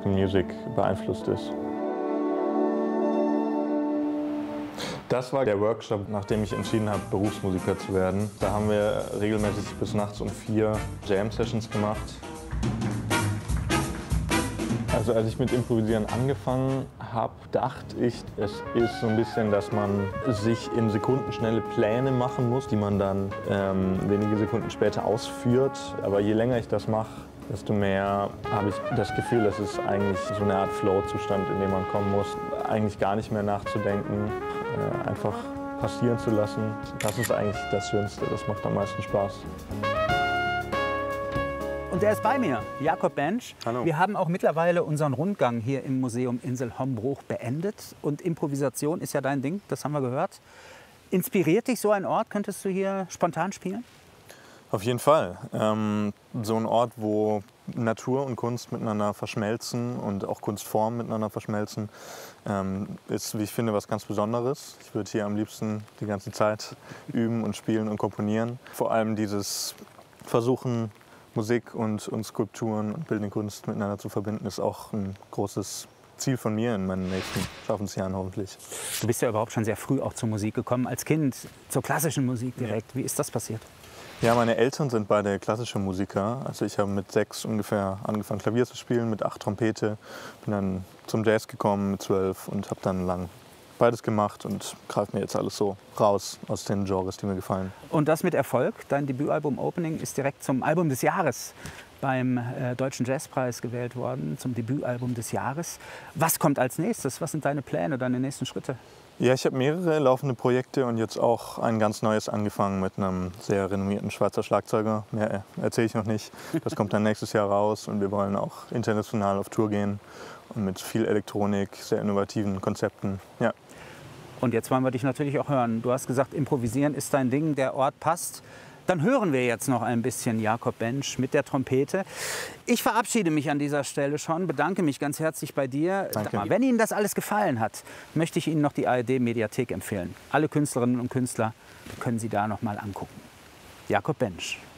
American Music beeinflusst ist. Das war der Workshop, nachdem ich entschieden habe, Berufsmusiker zu werden. Da haben wir regelmäßig bis nachts um 4 Jam-Sessions gemacht. Also als ich mit Improvisieren angefangen habe, dachte ich, es ist so ein bisschen, dass man sich in sekundenschnelle Pläne machen muss, die man dann wenige Sekunden später ausführt. Aber je länger ich das mache, desto mehr habe ich das Gefühl, dass es eigentlich so eine Art Flow-Zustand, in den man kommen muss. Eigentlich gar nicht mehr nachzudenken, einfach passieren zu lassen. Das ist eigentlich das Schönste, das macht am meisten Spaß. Und der ist bei mir, Jakob Bensch. Hallo. Wir haben auch mittlerweile unseren Rundgang hier im Museum Insel Hombruch beendet. Und Improvisation ist ja dein Ding, das haben wir gehört. Inspiriert dich so ein Ort? Könntest du hier spontan spielen? Auf jeden Fall. So ein Ort, wo Natur und Kunst miteinander verschmelzen und auch Kunstformen miteinander verschmelzen, ist, wie ich finde, was ganz Besonderes. Ich würde hier am liebsten die ganze Zeit üben und spielen und komponieren. Vor allem dieses Versuchen, Musik und Skulpturen und bildende Kunst miteinander zu verbinden, ist auch ein großes Ziel von mir in meinen nächsten Schaffensjahren hoffentlich. Du bist ja überhaupt schon sehr früh auch zur Musik gekommen, als Kind zur klassischen Musik direkt. Ja. Wie ist das passiert? Ja, meine Eltern sind beide klassische Musiker. Also ich habe mit 6 ungefähr angefangen Klavier zu spielen, mit 8 Trompete. Bin dann zum Jazz gekommen mit 12 und habe dann lang beides gemacht und greife mir jetzt alles so raus aus den Genres, die mir gefallen. Und das mit Erfolg. Dein Debütalbum Opening ist direkt zum Album des Jahres beim Deutschen Jazzpreis gewählt worden, zum Debütalbum des Jahres. Was kommt als nächstes? Was sind deine Pläne, deine nächsten Schritte? Ja, ich habe mehrere laufende Projekte und jetzt auch ein ganz neues angefangen mit einem sehr renommierten Schweizer Schlagzeuger. Mehr erzähle ich noch nicht. Das kommt dann nächstes Jahr raus und wir wollen auch international auf Tour gehen und mit viel Elektronik, sehr innovativen Konzepten. Ja. Und jetzt wollen wir dich natürlich auch hören. Du hast gesagt, Improvisieren ist dein Ding, der Ort passt. Dann hören wir jetzt noch ein bisschen Jakob Bensch mit der Trompete. Ich verabschiede mich an dieser Stelle schon, bedanke mich ganz herzlich bei dir. Danke. Wenn Ihnen das alles gefallen hat, möchte ich Ihnen noch die ARD-Mediathek empfehlen. Alle Künstlerinnen und Künstler können Sie da noch mal angucken. Jakob Bensch.